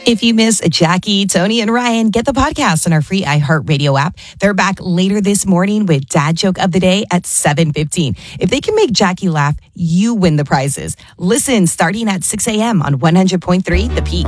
If you miss Jackie, Tony, and Ryan, get the podcast on our free iHeartRadio app. They're back later this morning with Dad Joke of the Day at 7:15. If they can make Jackie laugh, you win the prizes. Listen starting at 6 a.m. on 100.3 The Peak.